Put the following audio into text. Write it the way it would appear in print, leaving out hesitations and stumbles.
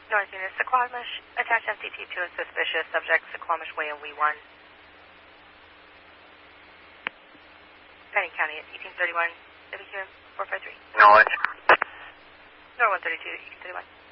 North Unit, Suquamish, attach MCT to a suspicious subject, Suquamish Way in We1. Penning County at 1831, WQM 453. Knowledge. Nor 132, 1831.